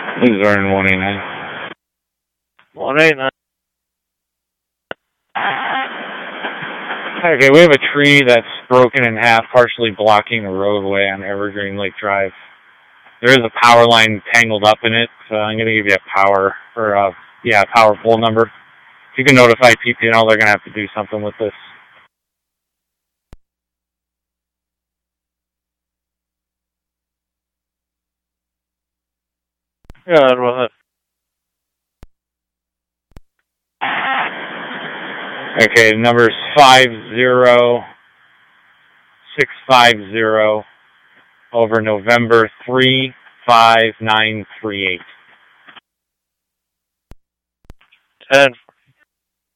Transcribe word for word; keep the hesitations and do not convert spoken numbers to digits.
Who's running one eighty-nine? one eighty-nine. Okay, we have a tree that's broken in half, partially blocking the roadway on Evergreen Lake Drive. There is a power line tangled up in it, so I'm going to give you a power, or a, yeah, power pole number. If you can notify P P L, they're going to have to do something with this. Yeah, go ahead. Okay, the number is five zero six five zero over November three five nine three eight. ten